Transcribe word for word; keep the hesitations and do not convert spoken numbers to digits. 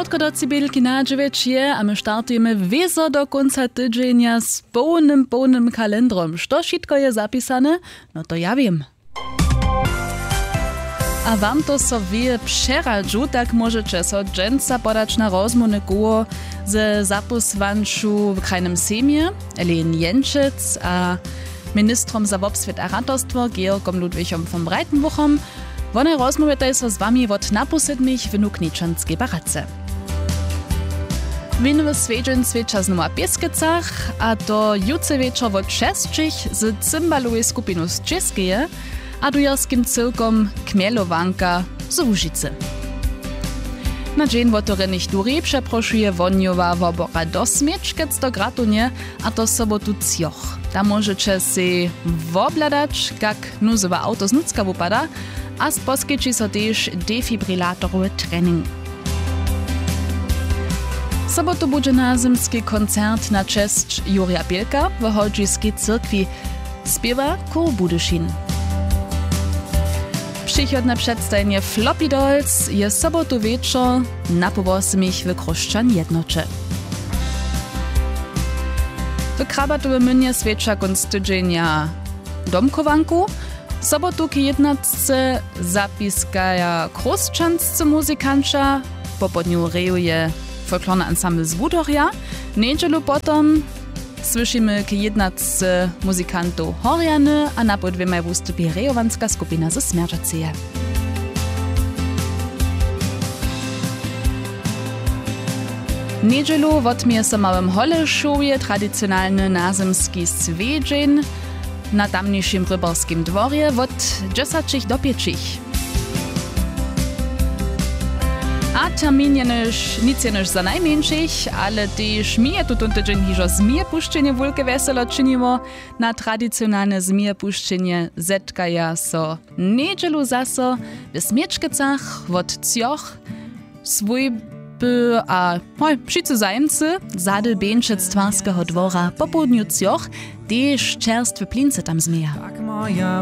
krótko do cibelki na dziewięć je, a my startujemy wiezo do końca tydzienia z pełnym, pełnym kalendrom. Co wszystko je zapisane? No to ja wiem. A wam to so wie przeradzu, tak możecie so dżęca podać na rozmowne koło ze zaposłanczu w krajnym Sejmie, Elen Jęczyc, a ministrom za obswiet a ratostwo Georgom Ludwichom von Breitenbuchom. One rozmawiają so z wami od naposlednich w Nukniczanskiej baradze. Winowy swiedzień świecza z numa Pieskicach, a to jutce wieczor od šestich z cymbalowej skupinu z Českeje, a dujarskim cyrkom Kmielowanka z Łužice. Na dzień wotorenych dury przeproszuje Woniowa wobora dosmieć, keď to gratunie, a to sobotu cioch. Tam możecie si wobladać, jak nuzowe auto z Nucka wypada, a sposkiczy so też defibrillatorowy trening. W sobotu będzie nazymski koncert na cześć Jurija Bielka w Hodźiskiej cyrkwi. Śpiewa Kół Budyszin. Przychodne przedstawienie Floppy Dolls je sobotu wieczór na powosmich w Kruszczan Jednocze. W Krabatowym mynie świecza konc tydzienia domkowanku. Sobotu k jednacce zapiskaja kruszczanscy muzykanča, po południu rejuje folklorny ensemble z Wudorja. Niedzielu potom słyszymy k jednacce muzykantów Horjany, a na podwiemaj wystupie rejowanska skupina ze Smerdżaceje. Niedzielu wotmie so małym Holešovje tradycjonalny nazymski swiedzień na tamniejszym rybarskim dworze od dziesięciu do pięciu. A termin je nic je za najmniejszych, ale też my tu ten tydzień hižo zmije puszczenie wielkie weselo czynimo. Na tradycjonalne zmije puszczenie zetkaja so niedzielu zaso w Smiečkicach od cioch swój a hoj, wszyscy zajemcy zady Bieńczyc Twarskiego dwora po południu cioch też czerstwe plince tam zmija.